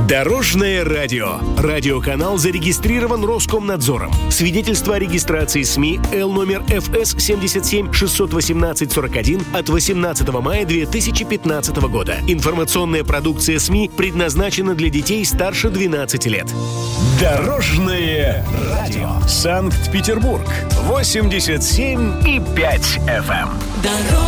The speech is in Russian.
Дорожное радио. Радиоканал зарегистрирован Роскомнадзором. Свидетельство о регистрации СМИ Л номер ФС 77 618 41 от 18 мая 2015 года. Информационная продукция СМИ предназначена для детей старше 12 лет. Дорожное радио. Санкт-Петербург. 87,5 FM.